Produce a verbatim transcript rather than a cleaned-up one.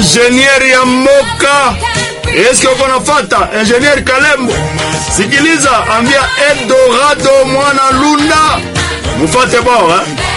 Ingenier ya Moka. Eske uko nafuata Ingenier Kalembo? Sikiliza, ambia Eldorado mwana Lunda. Mufate bao, eh?